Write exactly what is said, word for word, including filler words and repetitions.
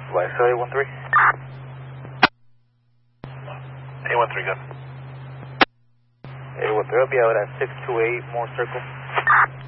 Flight A one three. A one three, go. A one three, I'll be out at six two eight, more circle.